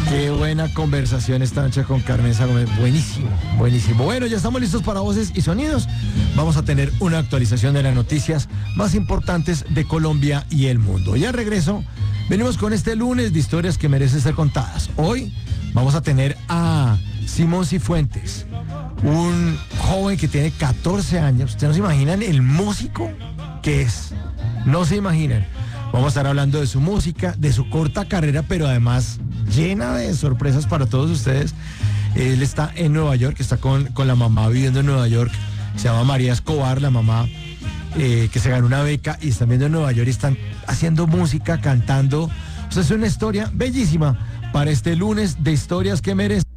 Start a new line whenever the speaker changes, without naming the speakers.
Qué buena conversación esta noche con Carmen Gómez. Buenísimo, buenísimo. Bueno, ya estamos listos para voces y sonidos. Vamos a tener una actualización de las noticias más importantes de Colombia y el mundo. Y al regreso, venimos con este lunes de historias que merecen ser contadas. Hoy vamos a tener a Simón Cifuentes, un joven que tiene 14 años. ¿Ustedes no se imaginan el músico que es? No se imaginan. Vamos a estar hablando de su música, de su corta carrera, pero además llena de sorpresas para todos ustedes. Él está en Nueva York, está con la mamá viviendo en Nueva York. Se llama María Escobar, la mamá, que se ganó una beca y están viendo en Nueva York y están haciendo música, cantando. O sea, es una historia bellísima para este lunes de historias que merecen.